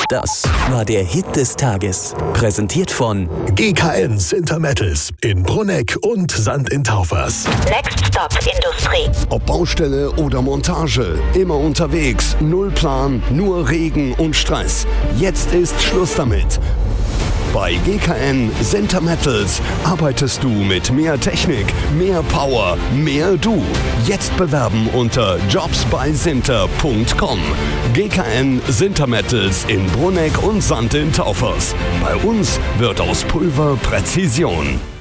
Das war der Hit des Tages. Präsentiert von GKN Sintermettals in Brunegg und St. in Taufers. Next Stop Industrie. Ob Baustelle oder Montage, immer unterwegs, null Plan, nur Regen und Stress. Jetzt ist Schluss damit. Bei GKN Sintermettals arbeitest du mit mehr Technik, mehr Power, mehr du. Jetzt bewerben unter jobsbysinter.com. GKN Sintermettals in Brunegg und St. in Taufers. Bei uns wird aus Pulver Präzision.